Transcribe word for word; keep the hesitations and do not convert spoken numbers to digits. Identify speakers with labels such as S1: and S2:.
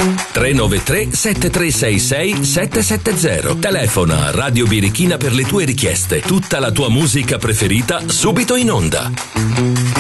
S1: tre nove tre sette tre sei sei sette sette zero. Telefona a Radio Birichina per le tue richieste. Tutta la tua musica preferita subito in onda.